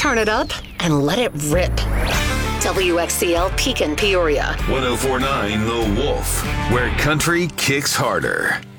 Turn it up and let it rip. WXCL Pekin, Peoria. 1049 The Wolf, where country kicks harder.